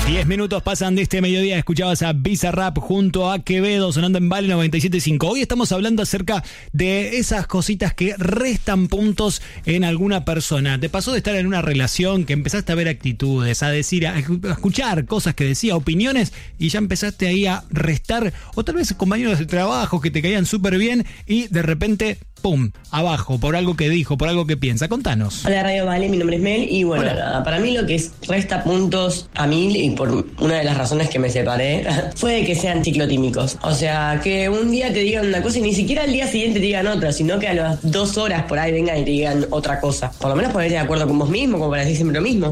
10 minutos pasan de este mediodía. Escuchabas a Bizarrap junto a Quevedo sonando en Vale 97.5. Hoy estamos hablando acerca de esas cositas que restan puntos en alguna persona. ¿Te pasó de estar en una relación que empezaste a ver actitudes, a decir, a escuchar cosas que decía, opiniones, y ya empezaste ahí a restar? O tal vez compañeros de trabajo que te caían súper bien y de repente, ¡pum!, abajo, por algo que dijo, por algo que piensa. Contanos. Hola Radio Vale, mi nombre es Mel y bueno, nada, para mí lo que es resta puntos a mí, y por una de las razones que me separé, fue de que sean ciclotímicos. O sea, que un día te digan una cosa y ni siquiera al día siguiente te digan otra, sino que a las 2 horas por ahí vengan y te digan otra cosa. Por lo menos ponerte de acuerdo con vos mismo, como para decir siempre lo mismo.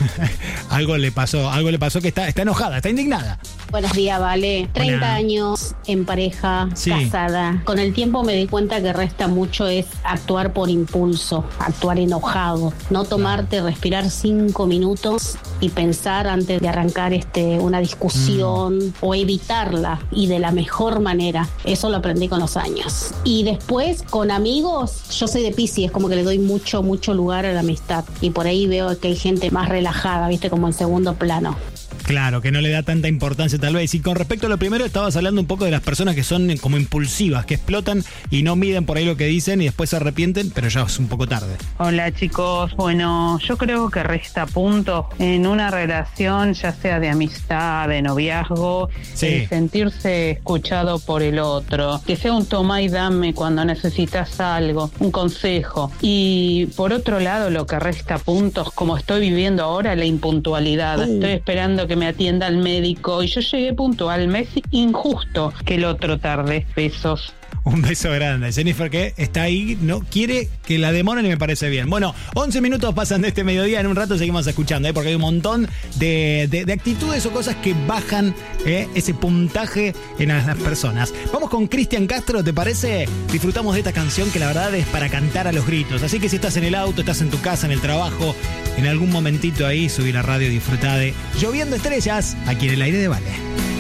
algo le pasó que está enojada, está indignada. Buenos días, Vale. 30 Hola. años en pareja, Sí. casada. Con el tiempo me di cuenta que resta mucho es actuar por impulso, actuar enojado. No tomarte, respirar 5 minutos y pensar antes de arrancar una discusión o evitarla, y de la mejor manera. Eso lo aprendí con los años. Y después, con amigos, yo soy de Piscis, como que le doy mucho lugar a la amistad. Y por ahí veo que hay gente más relajada, viste, como en segundo plano. Claro, que no le da tanta importancia tal vez. Y con respecto a lo primero, estabas hablando un poco de las personas que son como impulsivas, que explotan y no miden por ahí lo que dicen y después se arrepienten, pero ya es un poco tarde. Hola chicos, bueno, yo creo que resta puntos en una relación, ya sea de amistad, de noviazgo, Sí. sentirse escuchado por el otro, que sea un toma y dame cuando necesitas algo, un consejo. Y por otro lado, lo que resta puntos, como estoy viviendo ahora, la impuntualidad. Estoy esperando que me atienda el médico y yo llegué puntual, me es injusto que el otro tarde. Besos. Un beso grande. Jennifer, que está ahí, no quiere que la demoren y me parece bien. Bueno, 11 minutos pasan de este mediodía. En un rato seguimos escuchando, porque hay un montón de actitudes o cosas que bajan ese puntaje en las personas. Vamos con Cristian Castro, ¿te parece? Disfrutamos de esta canción que la verdad es para cantar a los gritos. Así que si estás en el auto, estás en tu casa, en el trabajo, en algún momentito ahí, subí la radio y disfrutá de Lloviendo Estrellas aquí en el aire de Vale.